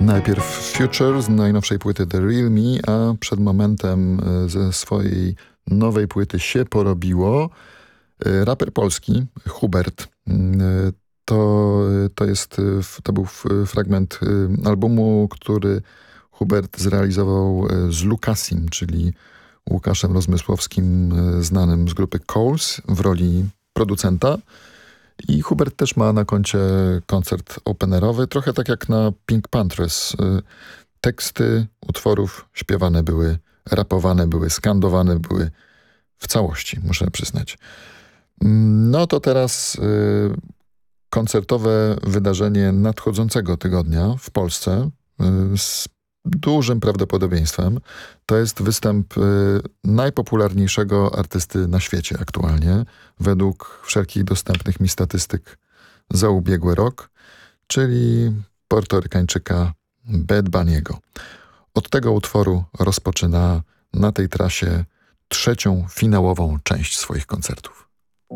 Najpierw Future z najnowszej płyty The Real Me, a przed momentem ze swojej nowej płyty Się porobiło raper polski Hubert. To był fragment albumu, który Hubert zrealizował z Lukasim, czyli Łukaszem Rozmysłowskim, znanym z grupy Coles, w roli producenta. I Hubert też ma na koncie koncert openerowy, trochę tak jak na Pink Panthers. Teksty utworów śpiewane były, rapowane były, skandowane były w całości, muszę przyznać. No to teraz koncertowe wydarzenie nadchodzącego tygodnia w Polsce z dużym prawdopodobieństwem. To jest występ najpopularniejszego artysty na świecie aktualnie, według wszelkich dostępnych mi statystyk za ubiegły rok, czyli Portorykańczyka Bad Bunny'ego. Od tego utworu rozpoczyna na tej trasie trzecią finałową część swoich koncertów.